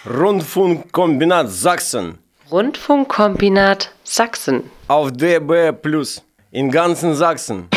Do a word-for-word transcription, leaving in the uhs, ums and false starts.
Rundfunkkombinat Sachsen. Rundfunkkombinat Sachsen. Auf D B Plus. In ganzen Sachsen.